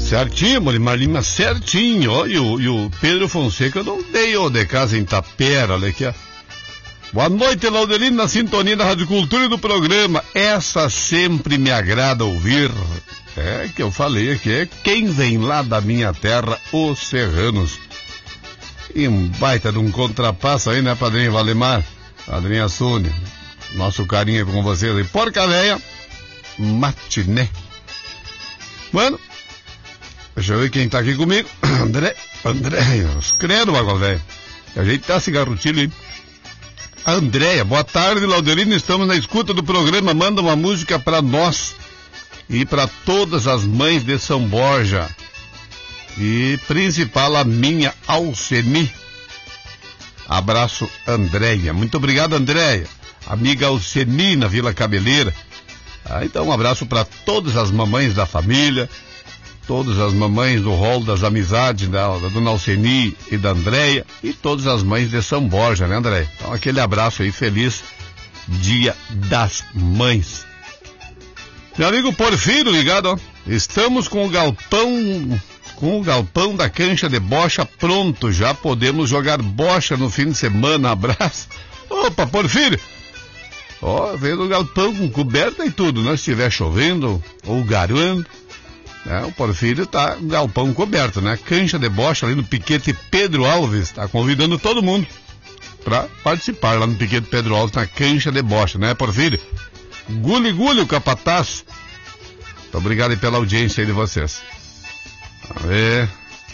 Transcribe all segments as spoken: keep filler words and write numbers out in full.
Certinho, Molimar Lima, certinho. Ó, e, o, e o Pedro Fonseca não dei de casa em Tapera, olha aqui, ó. Boa noite, Laudelino, na sintonia da Rádio Cultura e do programa. Essa sempre me agrada ouvir. É que eu falei aqui, é quem vem lá da minha terra, os serranos. E um baita de um contrapasso aí, né, padrinho Valemar? Padrinho Assune. Nosso carinho é com vocês aí. Porca véia, matiné. Mano, deixa eu ver quem tá aqui comigo. André, André, credo, água velha. A gente tá cigarrutilho aí. Andréia, boa tarde, Laudelino, estamos na escuta do programa, manda uma música pra nós e pra todas as mães de São Borja. E principal a minha Alceni. Abraço, Andréia. Muito obrigado, Andréia. Amiga Alceni, na Vila Cabeleira. Ah, então um abraço para todas as mamães da família, todas as mamães do rol das amizades da, da dona Alceni e da Andréia, e todas as mães de São Borja, né, Andréia? Então aquele abraço aí, feliz Dia das Mães. Meu amigo Porfírio, ligado, ó. Estamos com o galpão, com o galpão da cancha de bocha pronto, já podemos jogar bocha no fim de semana, abraço. Opa, Porfírio! Ó, oh, veio do galpão com coberta e tudo, né? Se estiver chovendo ou garoando, né? O Porfírio tá com galpão coberto, né? Cancha de bocha ali no Piquete Pedro Alves, tá convidando todo mundo pra participar lá no Piquete Pedro Alves, na cancha de bocha, né, Porfírio? Gule, gule, o capataz. Muito obrigado aí pela audiência aí de vocês. Vamos ver.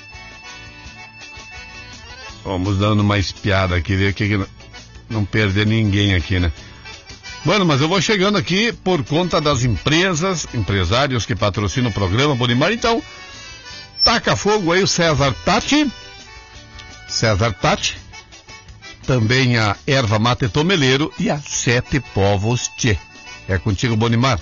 Vamos dando uma espiada aqui, ver que não perder ninguém aqui, né? Mano, mas eu vou chegando aqui por conta das empresas, empresários que patrocinam o programa Bonimar. Então, taca fogo aí o César Tati, César Tati, também a Erva Mate Tomeleiro e a Sete Povos Tchê. É contigo, Bonimar.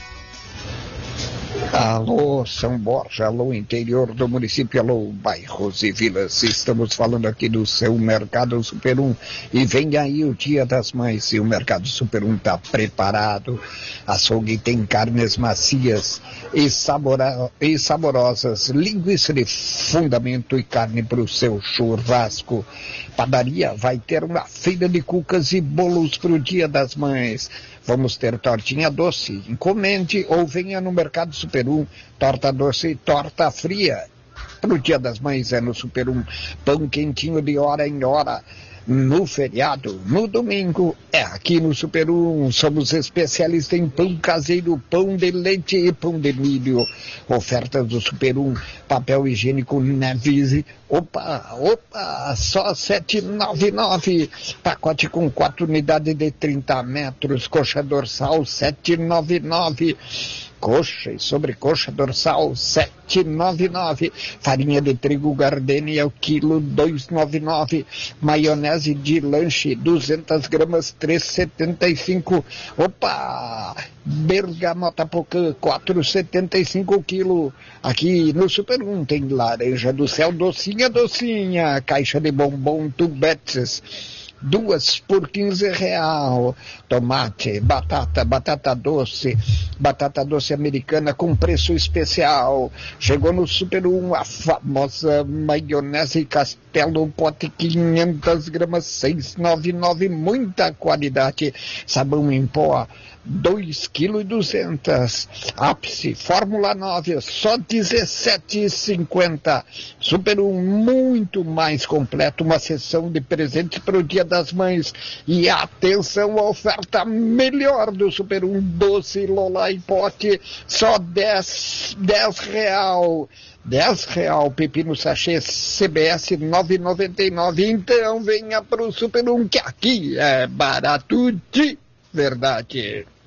Alô, São Borja, alô, interior do município, alô, bairros e vilas. Estamos falando aqui do seu Mercado Super um e vem aí o Dia das Mães e o Mercado Super um está preparado. Açougue tem carnes macias e, sabora, e saborosas, linguiça de fundamento e carne para o seu churrasco. Padaria vai ter uma feira de cucas e bolos para o Dia das Mães. Vamos ter tortinha doce, encomende ou venha no Mercado Super um, torta doce e torta fria. Para o Dia das Mães é no Super um, pão quentinho de hora em hora. No feriado, no domingo, é aqui no Super um. Somos especialistas em pão caseiro, pão de leite e pão de milho. Ofertas do Super um, papel higiênico Nevis. Opa, opa, só sete reais e noventa e nove centavos. Pacote com quatro unidades de trinta metros. Coxa dorsal, sete reais e noventa e nove centavos. Coxa e sobrecoxa dorsal, sete reais e noventa e nove centavos. Farinha de trigo Gardenia, o quilo, dois reais e noventa e nove centavos. Maionese de lanche, duzentas gramas, três reais e setenta e cinco centavos. Opa! Bergamota Pocã, quatro reais e setenta e cinco centavos o quilo. Aqui no Super um tem laranja do céu, docinha, docinha. Caixa de bombom Tubetes, duas por quinze real. Tomate, batata, batata doce, batata doce americana com preço especial. Chegou no Super um a famosa maionese Castelo, pote quinhentas gramas, seis reais e noventa e nove centavos, muita qualidade. Sabão em pó, dois quilos e duzentos. Ápice, Fórmula nove, só dezessete reais e cinquenta centavos. Super um, muito mais completo, uma sessão de presentes para o Dia das Mães. E atenção, a oferta melhor do Super um, doce Lola e pote, só dez real. dez real, pepino sachê C B S nove reais e noventa e nove centavos. Então venha para o Super um, que aqui é barato de verdade.